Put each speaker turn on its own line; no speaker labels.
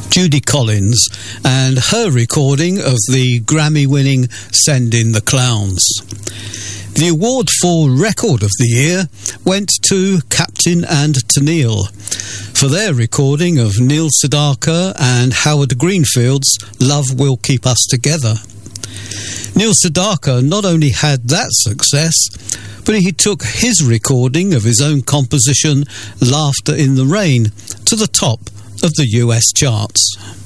Judy Collins, and her recording of the Grammy-winning Send in the Clowns. The award for Record of the Year went to Captain and Tennille for their recording of Neil Sedaka and Howard Greenfield's Love Will Keep Us Together. Neil Sedaka not only had that success, but he took his recording of his own composition, Laughter in the Rain, to the top of the US charts.